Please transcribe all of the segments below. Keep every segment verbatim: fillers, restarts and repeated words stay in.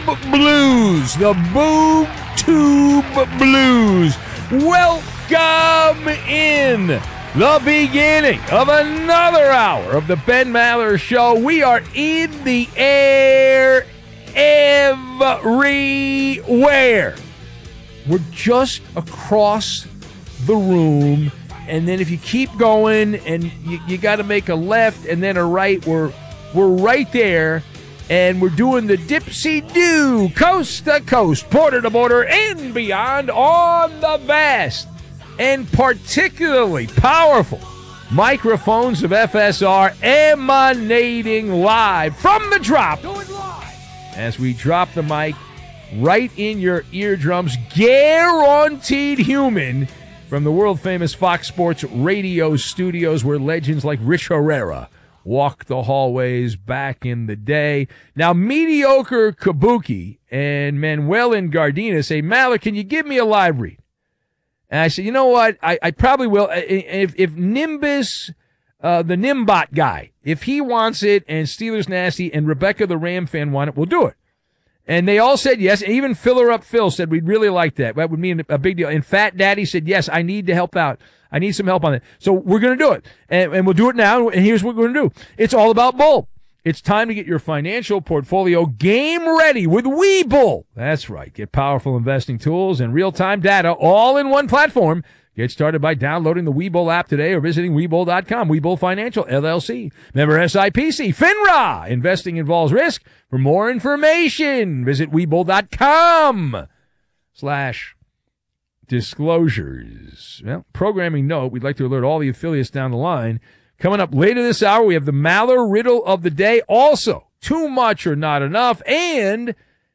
Blues, the Boob Tube Blues. Welcome in the beginning of another hour of the Ben Maller Show. We are in the air everywhere. We're just across the room, and then if you keep going and you, you got to make a left and then a right, we're we're right there, and we're doing the dipsy-do, coast to coast, border to border, and beyond on the vast and particularly powerful microphones of F S R, emanating live from the drop. Going live as we drop the mic right in your eardrums, guaranteed human, from the world-famous Fox Sports Radio studios where legends like Rich Herrera walked the hallways back in the day. Now, mediocre Kabuki and Manuel and Gardena say, Maller, can you give me a live read? And I said, you know what? I, I probably will. If, if Nimbus, uh, the Nimbot guy, if he wants it, and Steelers Nasty and Rebecca the Ram fan want it, we'll do it. And they all said yes. And even Filler Up Phil said we'd really like that. That would mean a big deal. And Fat Daddy said, yes, I need to help out. I need some help on it. So we're going to do it. And, and we'll do it now. And here's what we're going to do. It's all about Bull. It's time to get your financial portfolio game ready with Webull. That's right. Get powerful investing tools and real-time data all in one platform. Get started by downloading the Webull app today or visiting Webull dot com. Webull Financial, L L C. Member S I P C. FINRA. Investing involves risk. For more information, visit Webull dot com slash disclosures. Well, programming note, we'd like to alert all the affiliates down the line. Coming up later this hour, we have the Maller Riddle of the Day. Also, too much or not enough. And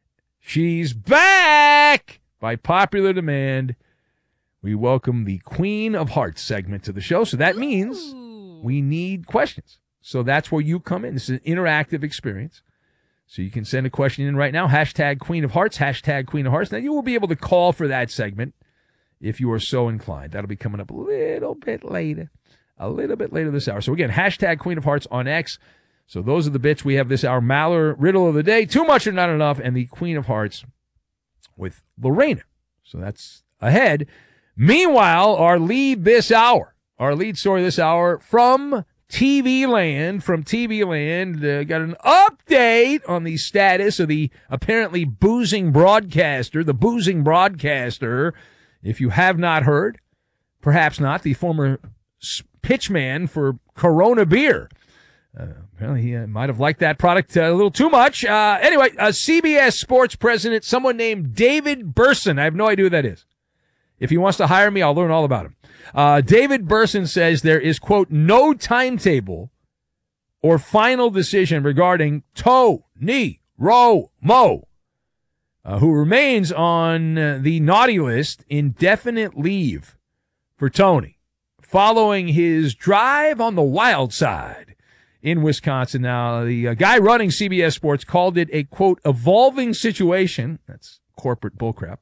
she's back by popular demand. We welcome the Queen of Hearts segment to the show. So that means we need questions. So that's where you come in. This is an interactive experience. So you can send a question in right now. Hashtag Queen of Hearts. Hashtag Queen of Hearts. Now you will be able to call for that segment if you are so inclined. That'll be coming up a little bit later. A little bit later this hour. So again, hashtag Queen of Hearts on X. So those are the bits we have this hour. Maller Riddle of the Day. Too much or not enough. And the Queen of Hearts with Lorena. So that's ahead. Meanwhile, our lead this hour, our lead story this hour from T V Land, from T V Land, uh, got an update on the status of the apparently boozing broadcaster, the boozing broadcaster. If you have not heard, perhaps not, the former pitchman for Corona beer. Uh, apparently he uh, might have liked that product uh, a little too much. Uh, anyway, uh, C B S Sports president, someone named David Burson. I have no idea who that is. If he wants to hire me, I'll learn all about him. Uh, David Burson says there is, quote, no timetable or final decision regarding Tony Romo, uh, who remains on uh, the naughty list, indefinite leave for Tony, following his drive on the wild side in Wisconsin. Now, the uh, guy running C B S Sports called it a, quote, evolving situation. That's corporate bullcrap.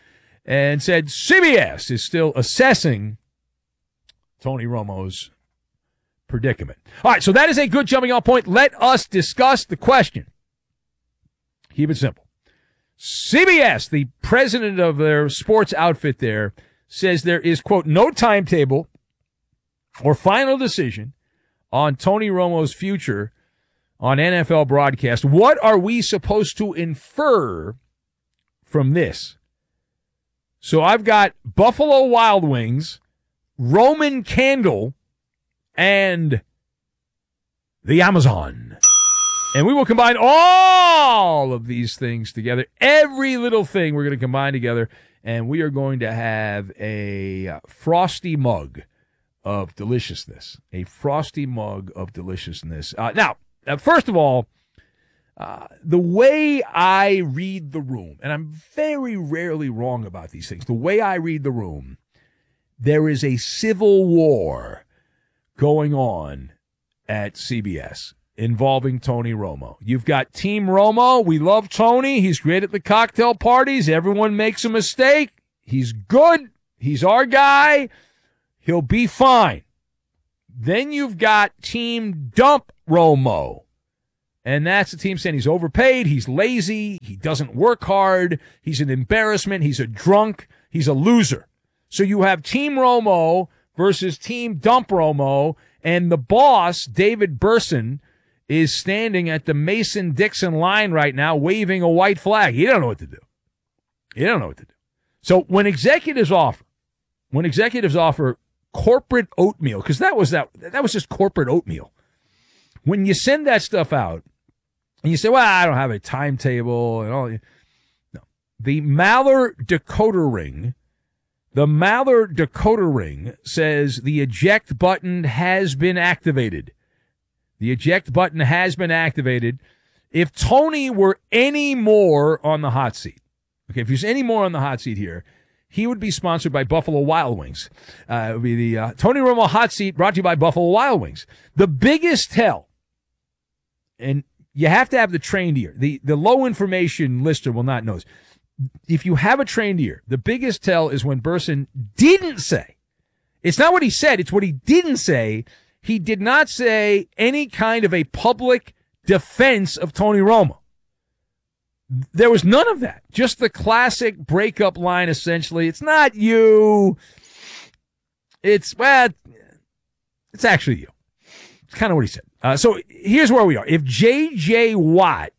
And said C B S is still assessing Tony Romo's predicament. All right, so that is a good jumping off point. Let us discuss the question. Keep it simple. C B S, the president of their sports outfit there, says there is, quote, no timetable or final decision on Tony Romo's future on N F L broadcast. What are we supposed to infer from this? So I've got Buffalo Wild Wings, Roman Candle, and the Amazon. And we will combine all of these things together. Every little thing we're going to combine together. And we are going to have a frosty mug of deliciousness. A frosty mug of deliciousness. Uh, now, uh, first of all, Uh, the way I read the room, and I'm very rarely wrong about these things, the way I read the room, there is a civil war going on at C B S involving Tony Romo. You've got Team Romo. We love Tony. He's great at the cocktail parties. Everyone makes a mistake. He's good. He's our guy. He'll be fine. Then you've got Team Dump Romo. And that's the team saying he's overpaid, he's lazy, he doesn't work hard, he's an embarrassment, he's a drunk, he's a loser. So you have Team Romo versus Team Dump Romo, and the boss, David Berson, is standing at the Mason-Dixon line right now waving a white flag. He don't know what to do. He don't know what to do. So when executives offer, when executives offer corporate oatmeal, because that was that that was just corporate oatmeal. When you send that stuff out and you say, well, I don't have a timetable and all. No. The Maller decoder ring, the Maller decoder ring says the eject button has been activated. The eject button has been activated. If Tony were any more on the hot seat, okay, if he was any more on the hot seat here, he would be sponsored by Buffalo Wild Wings. Uh, it would be the uh, Tony Romo hot seat brought to you by Buffalo Wild Wings. The biggest tell, and you have to have the trained ear. The, the low information listener will not know this. If you have a trained ear, the biggest tell is when Berson didn't say. It's not what he said, it's what he didn't say. He did not say any kind of a public defense of Tony Romo. There was none of that. Just the classic breakup line, essentially. It's not you. It's, well, it's actually you. It's kind of what he said. Uh, so here's where we are. If J J. Watt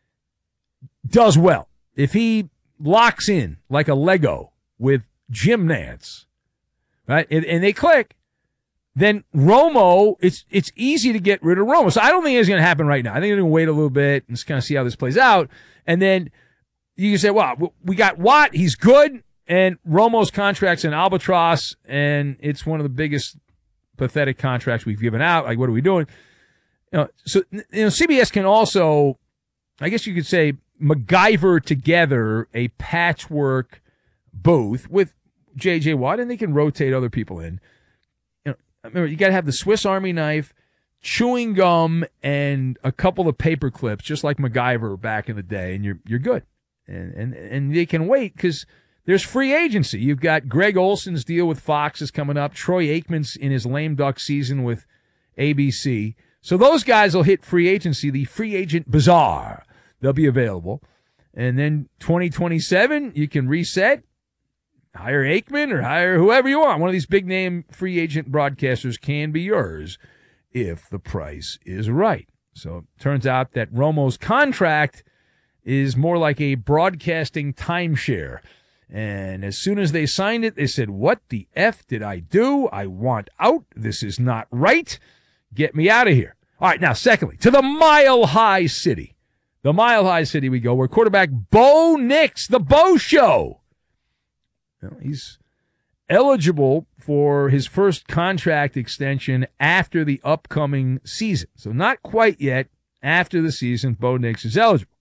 does well, if he locks in like a Lego with Jim Nantz, right, and, and they click, then Romo, it's it's easy to get rid of Romo. So I don't think it's going to happen right now. I think they're going to wait a little bit and just kind of see how this plays out. And then you can say, well, we got Watt, he's good, and Romo's contract's an albatross, and it's one of the biggest pathetic contracts we've given out. Like, what are we doing? You know, so you know, C B S can also, I guess you could say, MacGyver together a patchwork booth with J J. Watt, and they can rotate other people in. You know, remember, you got to have the Swiss Army knife, chewing gum, and a couple of paper clips, just like MacGyver back in the day, and you're you're good. And and and they can wait because there's free agency. You've got Greg Olson's deal with Fox is coming up. Troy Aikman's in his lame duck season with A B C. So those guys will hit free agency, the free agent bazaar. They'll be available. And then twenty twenty-seven, you can reset, hire Aikman or hire whoever you want. One of these big-name free agent broadcasters can be yours if the price is right. So it turns out that Romo's contract is more like a broadcasting timeshare. And as soon as they signed it, they said, what the F did I do? I want out. This is not right. Get me out of here. All right, now, secondly, to the Mile High City. The Mile High City we go, where quarterback Bo Nix, the Bo Show. Well, he's eligible for his first contract extension after the upcoming season. So not quite yet. After the season, Bo Nix is eligible.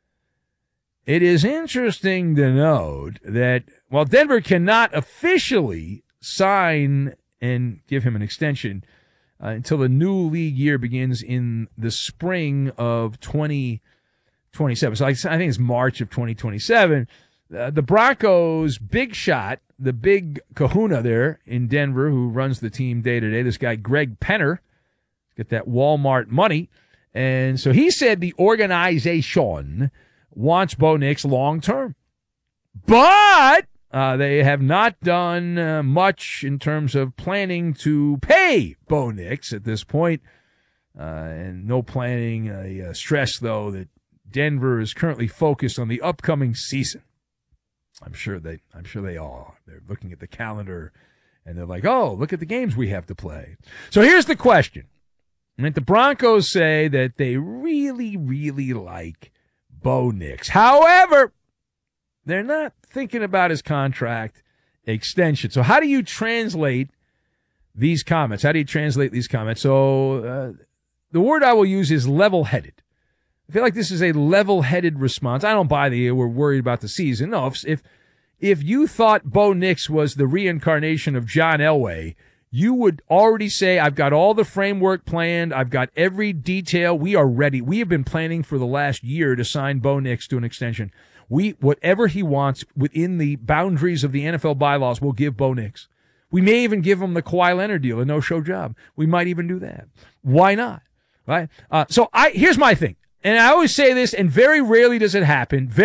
It is interesting to note that while Denver cannot officially sign and give him an extension uh, until the new league year begins in the spring of twenty twenty-seven, so I, I think it's March of twenty twenty-seven, uh, the Broncos' big shot, the big kahuna there in Denver who runs the team day to day, this guy Greg Penner, get that Walmart money, and so he said the organization wants Bo Nix long term. But uh, they have not done uh, much in terms of planning to pay Bo Nix at this point. Uh, and no planning. Uh, uh, stress, though, that Denver is currently focused on the upcoming season. I'm sure they I'm sure they are. They're looking at the calendar and they're like, oh, look at the games we have to play. So here's the question. And the Broncos say that they really, really like Bo Nix. However, they're not thinking about his contract extension. So how do you translate these comments? How do you translate these comments? So uh, the word I will use is level-headed. I feel like this is a level-headed response. I don't buy the we're worried about the season. No, if if, if you thought Bo Nix was the reincarnation of John Elway, you would already say, I've got all the framework planned. I've got every detail. We are ready. We have been planning for the last year to sign Bo Nix to an extension. We, whatever he wants within the boundaries of the N F L bylaws, we'll give Bo Nix. We may even give him the Kawhi Leonard deal, a no-show job. We might even do that. Why not? Right? Uh, so I, here's my thing. and I always say this, and very rarely does it happen.